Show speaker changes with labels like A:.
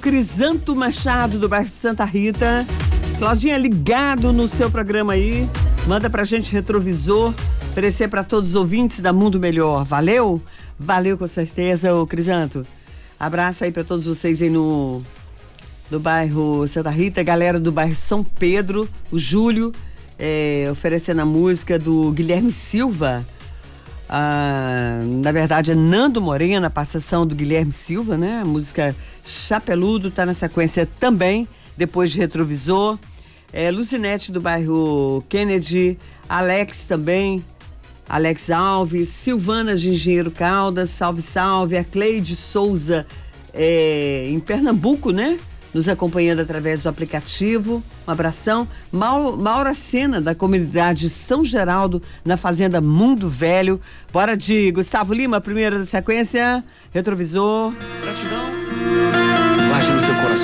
A: Crisanto Machado, do bairro Santa Rita. Claudinha, ligado no seu programa aí. Manda pra gente retrovisor, oferecer pra todos os ouvintes da Mundo Melhor. Valeu? Valeu, com certeza, ô Crisanto. Abraço aí pra todos vocês aí no bairro Santa Rita, galera do bairro São Pedro, o Júlio, oferecendo a música do Guilherme Silva. Na verdade é Nando Morena, a passação do Guilherme Silva, né? A música Chapeludo tá na sequência também, depois de Retrovisor. Luzinete do bairro Kennedy, Alex também, Alex Alves, Silvana de Engenheiro Caldas, salve, salve, a Cleide Souza em Pernambuco, né? Nos acompanhando através do aplicativo. Um abração. Maura Sena, da comunidade São Geraldo, na fazenda Mundo Velho. Bora de Gustavo Lima, primeira da sequência. Retrovisor.
B: Gratidão.